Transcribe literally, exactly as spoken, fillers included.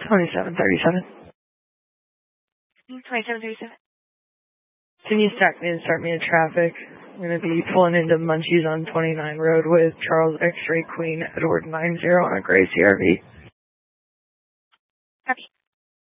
twenty-seven thirty-seven. twenty-seven thirty-seven. Can you stack me and start me in traffic? I'm going to be pulling into Munchies on twenty-nine Road with Charles X-Ray Queen Edward nine zero on a gray C R V.